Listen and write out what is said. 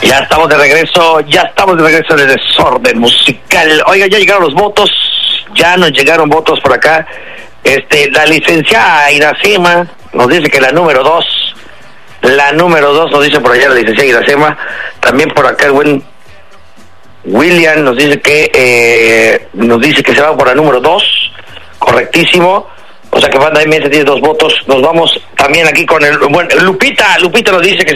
Ya estamos de regreso en el desorden musical. Oiga, ya llegaron los votos, ya nos llegaron votos por acá. La licenciada Iracema nos dice que la número 2 nos dice por allá la licenciada Iracema. También por acá el buen William nos dice que se va por la número 2, correctísimo. O sea que Banda MS tiene 2 votos. Nos vamos también aquí con el bueno Lupita nos dice que